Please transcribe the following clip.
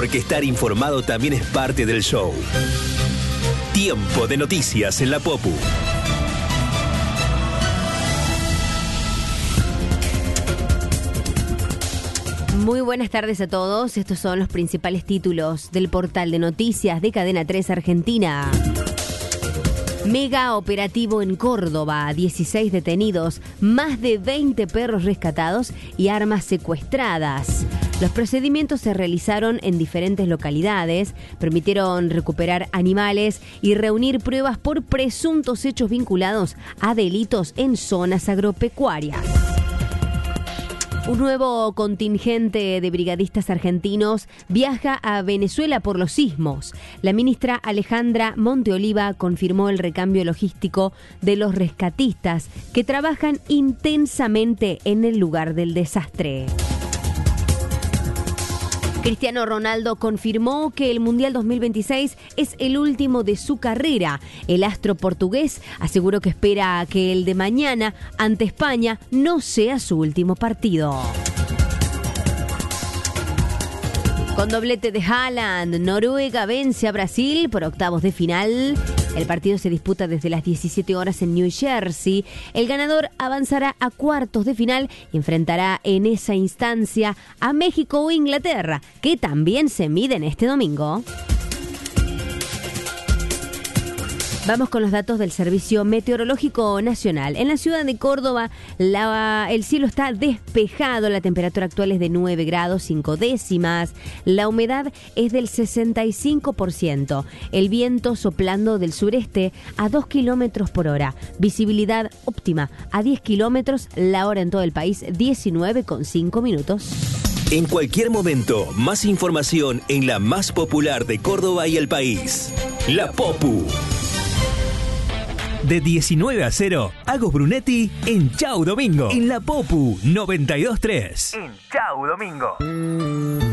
porque estar informado también es parte del show. Tiempo de noticias en la Popu. Muy buenas tardes a todos. Estos son los principales títulos del portal de noticias de Cadena 3 Argentina. Mega operativo en Córdoba, 16 detenidos, más de 20 perros rescatados y armas secuestradas. Los procedimientos se realizaron en diferentes localidades, permitieron recuperar animales y reunir pruebas por presuntos hechos vinculados a delitos en zonas agropecuarias. Un nuevo contingente de brigadistas argentinos viaja a Venezuela por los sismos. La ministra Alejandra Monteoliva confirmó el recambio logístico de los rescatistas que trabajan intensamente en el lugar del desastre. Cristiano Ronaldo confirmó que el Mundial 2026 es el último de su carrera. El astro portugués aseguró que espera que el de mañana ante España no sea su último partido. Con doblete de Haaland, Noruega vence a Brasil por octavos de final. El partido se disputa desde las 17 horas en New Jersey. El ganador avanzará a cuartos de final y enfrentará en esa instancia a México o Inglaterra, que también se miden este domingo. Vamos con los datos del Servicio Meteorológico Nacional. En la ciudad de Córdoba, el cielo está despejado. La temperatura actual es de 9 grados 5 décimas. La humedad es del 65%. El viento soplando del sureste a 2 kilómetros por hora. Visibilidad óptima a 10 kilómetros. La hora en todo el país, 19:05 minutos. En cualquier momento, más información en la más popular de Córdoba y el país. La Popu. De 19 a 0, Agos Brunetti en Chau Domingo. En la Popu 92.3. En Chau Domingo.